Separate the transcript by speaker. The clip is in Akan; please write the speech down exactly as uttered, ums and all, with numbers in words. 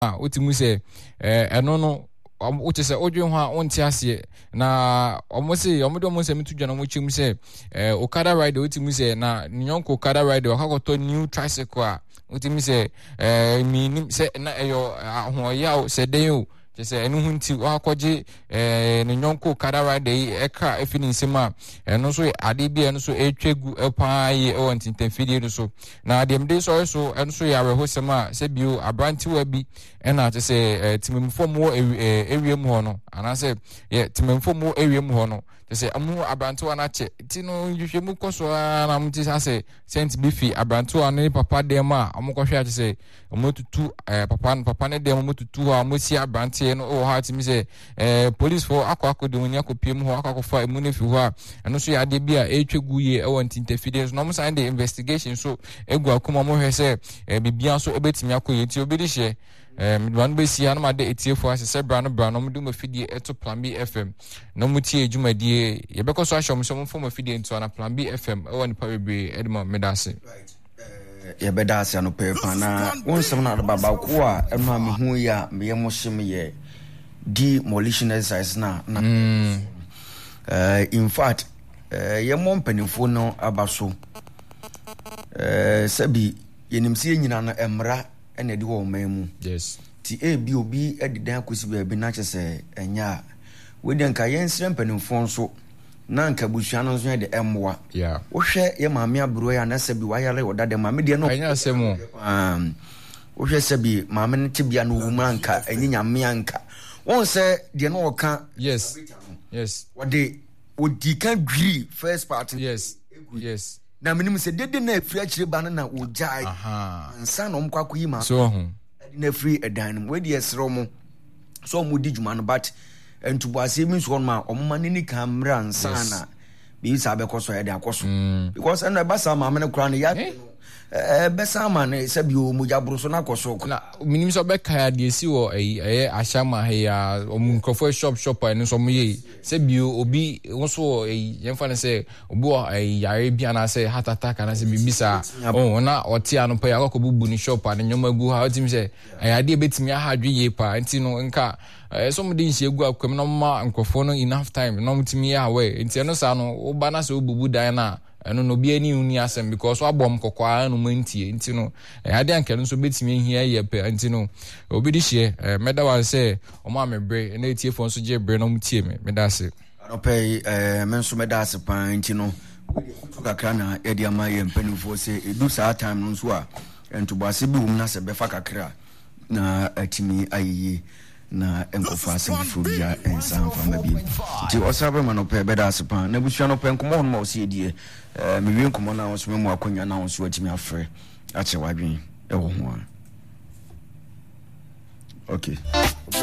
Speaker 1: a otimu se eh eno no wote se odwen ho a wonte ase na omo se omo do mo se mitu dwana mo chim se eh Okada rider otimu se na nyonko Okada rider akakoto new tricycle a otimu se eh mi se na eyo ahoya se den o se enu hunti wakoje eh ne nyonko Okada rider eka efinisema eno so ade bia eno so etwegu epa ye e wontintamfidie no so na dem de so so eno so ya rehosema se bio abranti wa bi ena te se timemfom wo ewiem ho no anase ye timemfom wo ewiem ho no te se amu abranti wa na che ti no hwehwemu koso na mti ase sent bifi abranti wa ne papa dem a amukohwe ate se omotutu papa papa ne dem omotutu a mosi abranti no o ha ti mi se eh police for akwa akodo nya kopiem ho akwakofa emu ne fi ho a eno so ya de bia etwegu ye e wontintamfidie no mo sign the investigation so egu akoma mo hwe se bibia so ebetimi akoye ti obedi hye Um, one be see anama de etie for us se bra no bra no mdu mafidie eto Plan B F M no mutie adwumadie ye be ko so ahom so mfo mafidie nto na Plan B F M e woni pa bebre edma medase right eh ye be dase ano pepa na wonsem na baba ko a eno me hu ya me ye mo hye me ye demolition exercise na na mm. uh, in fact uh, ye mo mpanifo no abaso eh uh, sabi yenimsie nyina no emra ene di wo mamu yes ti e bi obi edidan akosi ba bi na chese enya we den ka yensre mpanimfo nso na nka busua no nso de emwa yeah wo hwe ye maame aburo ya na sabi wa yare wo dade maame de no anya asemu um wo hwe sabi maame ne tibia no wu manka enyinya meanka won se de no oka yes yes wo de odi kan gri first part yes yes na minim se dede na afri akire ba na ojai aha nsa no mkwa koyi ma so ho na afri edan no we de esro mo so mo di djuma no but entubo ase mi so ma omma ne ni camera nsa na bi sa be koso ya de akoso because na ba sa ma me kura no ya eh be sa ma ne se bi o mo jabro so na koso na minim so be ka de si wo eh eh ashama he ya omunkofo shop shop ene so mo ye se bi obi wonso eh yemfa ne se obi eh yare bia na se heart attack na se bibisa oh na oti ano pa ya kobubu ni shop ane nyoma gu ha otim se eh ade betimi ahadwe ye pa enti no nka eh so mo de nsie gu akwem na ma nkofo no enough time na mutimi ya we enti no sa no oba na se obubu dan na eno no bia ni uni asem because wabom kokwa no mantie enti no eh ade anka no so betimi hia ye pe enti no obi di hie meda wan se o ma mebre na etie fo so je bre no mutie me meda se no pe eh men so meda se pan enti no kakra na e dia ma ye mpanifo se edu sa time no so a entubo ase bi wum na se befa kakra na atimi ayiye na enkofa asefobia ensan fama bi ti osabe ma no pe beda asepan na busua no pe nkomo no ma osi edie eh me wi nkomo na oso mu akonya na oso atimi afre ache wadwen e wo ho a okay